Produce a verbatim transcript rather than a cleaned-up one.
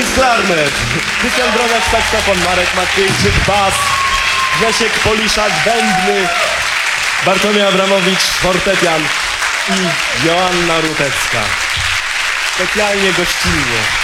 klarnet, Krystian Droniak saksofon, Marek Maciejczyk bas, Grzesiek Poliszak bębny, Bartłomiej Abramowicz fortepian i Joanna Rutecka. Specjalnie gościnnie.